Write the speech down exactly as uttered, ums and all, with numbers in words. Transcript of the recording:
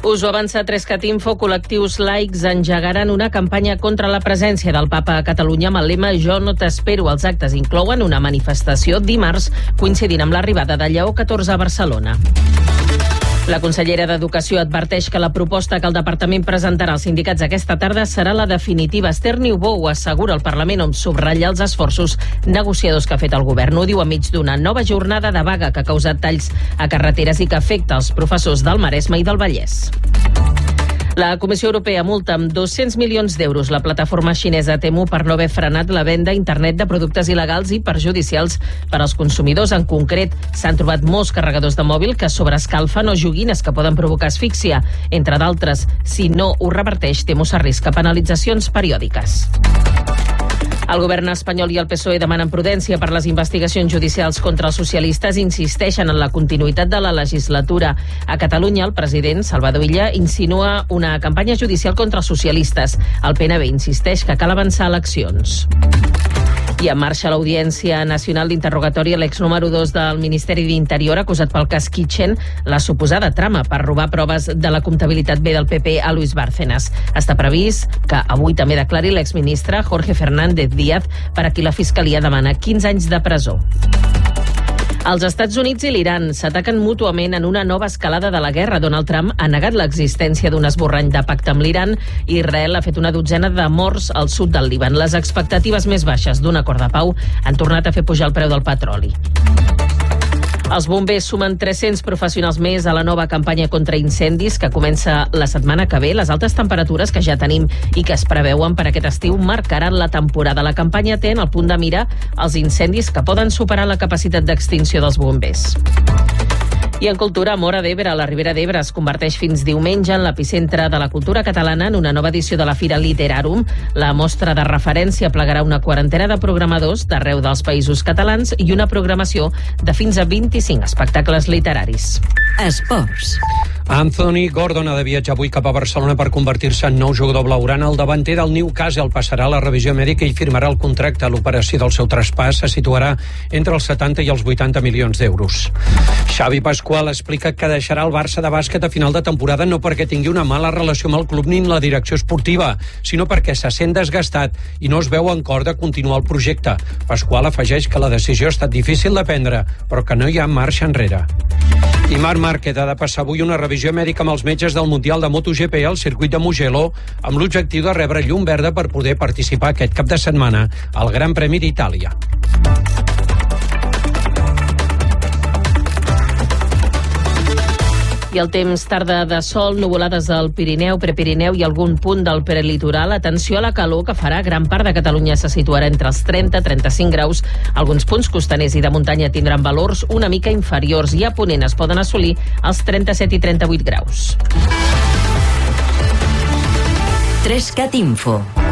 Us ho avança Trescat Info, col·lectius laics engegaran una campanya contra la presència del Papa a Catalunya amb el lema Jo no t'espero. Els actes inclouen una manifestació dimarts coincidint amb l'arribada de Lleó catorze a Barcelona. La consellera d'Educació adverteix que la proposta que el departament presentarà als sindicats aquesta tarda serà la definitiva. Esther Niubó ho assegura al Parlament, on subratlla els esforços negociadors que ha fet el govern. Ho diu enmig d'una nova jornada de vaga que ha causat talls a carreteres i que afecta els professors del Maresme i del Vallès. La Comissió Europea multa amb dos-cents milions d'euros la plataforma xinesa Temu per no haver frenat la venda a internet de productes il·legals i perjudicials per als consumidors. En concret, s'han trobat molts carregadors de mòbil que sobreescalfen o joguines que poden provocar asfíxia. Entre d'altres, si no ho reverteix, Temu s'arrisca penalitzacions periòdiques. El govern espanyol i el P S O E demanen prudència per les investigacions judicials contra els socialistes i insisteixen en la continuïtat de la legislatura. A Catalunya, el president Salvador Illa insinua una campanya judicial contra els socialistes. El P N B insisteix que cal avançar eleccions. I en marxa l'Audiència Nacional d'Interrogatori a l'ex número dos del Ministeri d'Interior, acusat pel cas Kitchen, la suposada trama per robar proves de la comptabilitat B del P P a Luis Bárcenas. Està previst que avui també declari l'exministre Jorge Fernández Díaz, per a qui la Fiscalia demana quinze anys de presó. Els Estats Units i l'Iran s'ataquen mútuament en una nova escalada de la guerra. Donald Trump ha negat l'existència d'un esborrany de pacte amb l'Iran. Israel ha fet una dotzena de morts al sud del Líban. Les expectatives més baixes d'un acord de pau han tornat a fer pujar el preu del petroli. Els bombers sumen tres-cents professionals més a la nova campanya contra incendis que comença la setmana que ve. Les altes temperatures que ja tenim i que es preveuen per aquest estiu marcaran la temporada. La campanya té en el punt de mira els incendis que poden superar la capacitat d'extinció dels bombers. I en cultura, Móra d'Ebre, a la Ribera d'Ebre, es converteix fins diumenge en l'epicentre de la cultura catalana en una nova edició de la Fira Literarum. La mostra de referència plegarà una quarantena de programadors d'arreu dels països catalans i una programació de fins a vint-i-cinc espectacles literaris. Esports. Anthony Gordon ha de viatjar avui cap a Barcelona per convertir-se en nou jugador blaugrana. El davanter del Newcastle passarà a la revisió mèdica i firmarà el contracte. L'operació del seu traspàs se situarà entre els setanta i els vuitanta milions d'euros. Xavi Pasqual explica que deixarà el Barça de bàsquet a final de temporada no perquè tingui una mala relació amb el club ni amb la direcció esportiva, sinó perquè se sent desgastat i no es veu en cor de continuar el projecte. Pasqual afegeix que la decisió ha estat difícil de prendre, però que no hi ha marxa enrere. I Marc Márquez ha de passar avui una revisió mèdica amb els metges del Mundial de MotoGP al circuit de Mugello amb l'objectiu de rebre llum verda per poder participar aquest cap de setmana al Gran Premi d'Itàlia. I el temps, tarda de sol, nuvolades al Pirineu, Prepirineu i algun punt del prelitoral. Atenció a la calor que farà. Gran part de Catalunya se situarà entre els trenta i trenta-cinc graus. Alguns punts costaners i de muntanya tindran valors una mica inferiors i a ponent es poden assolir els trenta-set i trenta-vuit graus. Trescat Info.